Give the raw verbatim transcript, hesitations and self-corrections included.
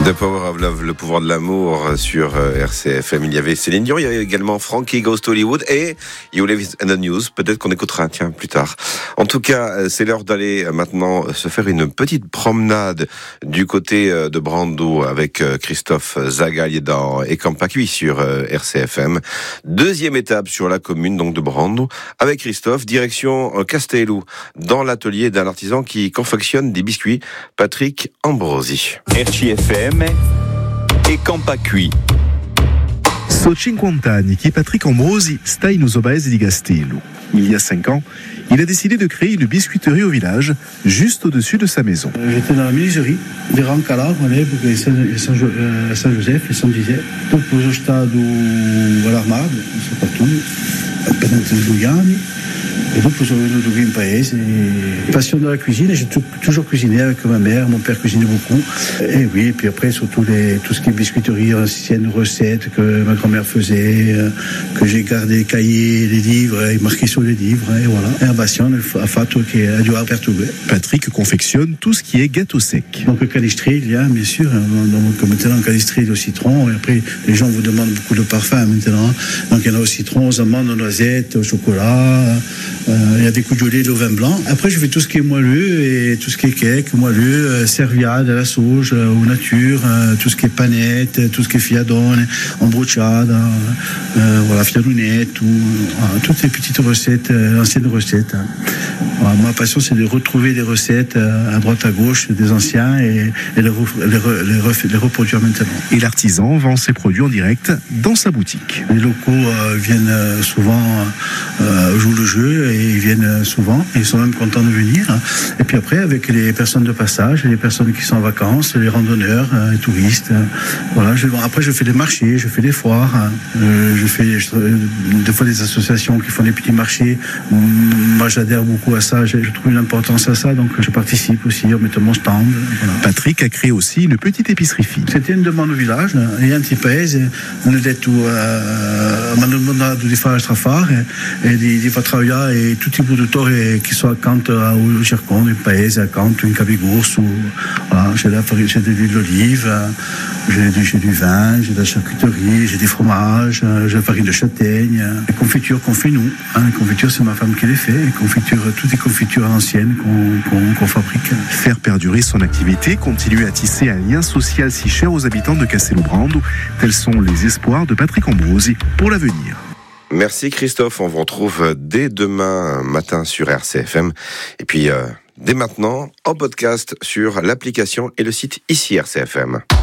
The Power of Love, le pouvoir de l'amour sur R C F M. Il y avait Céline Dion, il y avait également Frankie Goes to Hollywood et You Live in the News. Peut-être qu'on écoutera, tiens, plus tard. En tout cas, c'est l'heure d'aller maintenant se faire une petite promenade du côté de Brando avec Christophe Zagaille dans Ekampakui sur R C F M. Deuxième étape sur la commune donc de Brando avec Christophe, direction Castello, dans l'atelier d'un artisan qui confectionne des biscuits, Patrick Ambrosi. R C F M e Campacui. So cinquanta anni che Patrick Ambrosi sta in uso paese di Castello. Il y a cinq ans, il a décidé de créer une biscuiterie au village, juste au-dessus de sa maison. J'étais dans la menuiserie di Rancala, all'epoca San Joseph e San Gisè. Dopo sono stato all'Armado, soprattutto, per due anni. Et donc, je suis venu in paese. Passion de la cuisine, j'ai toujours cuisiné avec ma mère, mon père cuisinait beaucoup. Et oui, et puis après, surtout les, tout ce qui est biscuiterie, anciennes recettes que ma grand-mère faisait, que j'ai gardé, cahiers, les livres, et marqué sur les livres, et voilà. Et la passion a fatto che a dû perturber. Patrick confectionne tout ce qui est gâteau sec. Donc, le calistri, il y a, bien sûr, donc maintenant, le calistri au citron, et après, les gens vous demandent beaucoup de parfums maintenant. Donc, il y en a au citron, aux amandes, aux noisettes, au chocolat. Il euh, y a des coups de lait au vin blanc. Après, je fais tout ce qui est moelleux et tout ce qui est cake, moelleux, euh, serviade, à la sauge, euh, aux nature, euh, tout ce qui est panette, tout ce qui est fiadone, embruciada, euh, voilà, fiadonette, tout, voilà, toutes ces petites recettes, euh, anciennes recettes. Hein. Voilà, ma passion, c'est de retrouver des recettes euh, à droite à gauche des anciens et, et les, re, les, re, les, re, les reproduire maintenant. Et l'artisan vend ses produits en direct dans sa boutique. Les locaux euh, viennent souvent euh, jouer le jeu et ils viennent souvent, ils sont même contents de venir. Et puis après, avec les personnes de passage, les personnes qui sont en vacances, les randonneurs, euh, les touristes, euh, voilà. Je, après, je fais des marchés, je fais des foires, euh, je fais je, des fois des associations qui font des petits marchés. Moi, j'adhère beaucoup à ça, je, je trouve une importance à ça, donc je participe aussi en mettant mon stand. Voilà. Patrick a créé aussi une petite épicerie fine. C'était une demande au village, et un petit paese, on a detto, euh, mi hanno demandato di fare strafare e di, di far travagliare e tutti i produttori che sono accanto al Cercone, nel paese, accanto in Capigorso. Voilà, j'ai, la, j'ai de l'huile d'olive, j'ai, j'ai du vin, j'ai de la charcuterie, j'ai des fromages, j'ai la farine de châtaigne. Les confitures qu'on fait nous, hein, les confitures c'est ma femme qui les fait, les confitures, toutes les confitures anciennes qu'on, qu'on, qu'on fabrique. Faire perdurer son activité, continuer à tisser un lien social si cher aux habitants de Castello Brando, tels sont les espoirs de Patrick Ambrosi pour l'avenir. Merci Christophe, on vous retrouve dès demain matin sur R C F M et puis euh, dès maintenant en podcast sur l'application et le site ici R C F M.